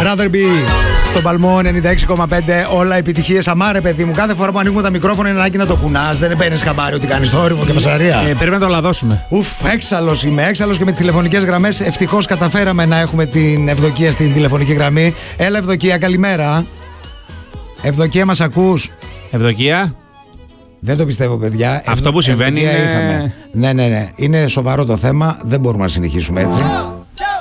Rather Be στον Παλμό 96,5. Όλα επιτυχίες. Αμάρε, παιδί μου, κάθε φορά που ανοίγουμε τα μικρόφωνα είναι ανάγκη να το κουνάς. Δεν παίρνεις χαμπάρι ότι κάνεις θόρυβο και φασαρία. Πρέπει να το λαδώσουμε. Ουφ, έξαλλος είμαι. Έξαλλος και με τις τηλεφωνικές γραμμές. Ευτυχώς καταφέραμε να έχουμε την Ευδοκία στην τηλεφωνική γραμμή. Έλα, Ευδοκία, καλημέρα. Ευδοκία, μας ακούς? Ευδοκία. Δεν το πιστεύω, παιδιά. Αυτό που συμβαίνει είναι... Ναι. Είναι σοβαρό το θέμα. Δεν μπορούμε να συνεχίσουμε έτσι.